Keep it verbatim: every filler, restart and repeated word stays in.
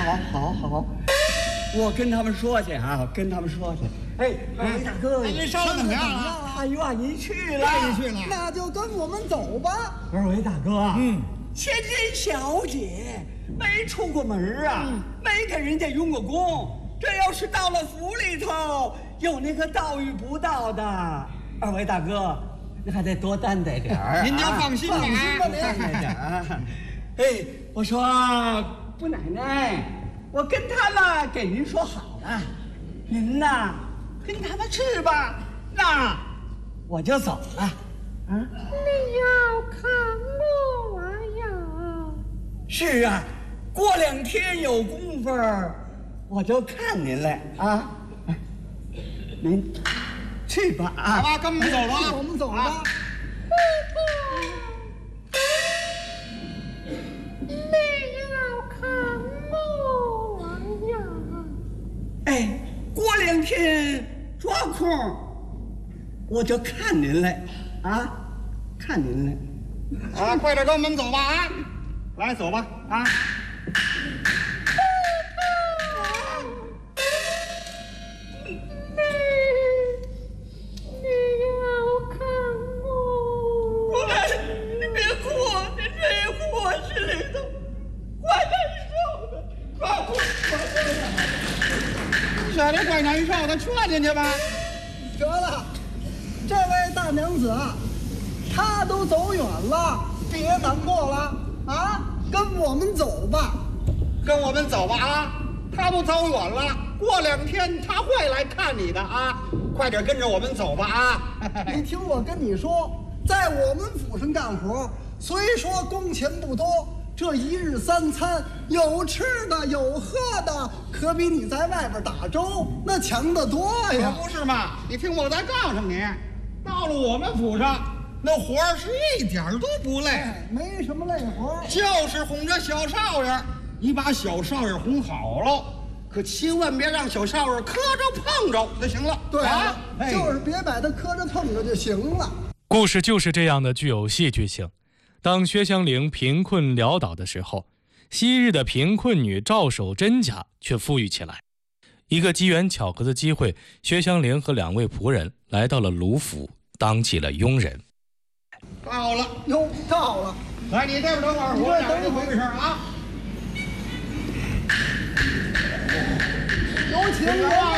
好，好，好，我跟他们说去啊，我跟他们说去。哎，二位大哥， 您商量怎么样了？ 哎呦，你去了， 愿意去了， 那就跟我们走吧。 二位大哥， 嗯， 千金小姐没出过门啊，嗯、没给人家用过功，这要是到了府里头，有那个道遇不到的。二位大哥，你还得多担待点儿、啊。 您就放心吧， 放心吧，您担待点儿。哎，我说姑奶奶，我跟他们给您说好了，您呐跟他们去吧，那我就走了。啊， 你要看我呀？ 是啊，过两天有功夫，我就看您来啊。您去吧啊！ 好吧，跟我们走吧， 我们走吧。 你要看我呀？ 哎，过两天抓空，我就看您来啊，看您来。 啊，快点跟我们走吧啊！来，走吧啊！这里怪难受的，劝进去吧。 得了，这位大娘子，她都走远了，别难过了啊，跟我们走吧。 跟我们走吧啊！她都走远了，过两天她会来看你的啊！快点跟着我们走吧啊！ 你听我跟你说，在我们府上干活，虽说工钱不多，这一日三餐有吃的有喝的，可比你在外边打粥那强得多呀！ 可不是嘛！你听我再告诉你，到了我们府上，那活儿是一点都不累， 哎，没什么累活， 就是哄着小少爷。你把小少爷哄好了，可千万别让小少爷磕着碰着就行了。 对啊， 就是别把他磕着碰着就行了。 故事就是这样的具有戏剧性。当薛香菱贫困潦倒的时候，昔日的贫困女赵守贞家却富裕起来。一个机缘巧合的机会，薛香菱和两位仆人来到了卢府，当起了佣人。 到了， 哟，到了。 来，你这边等会儿，我俩等一回事啊。 有请我。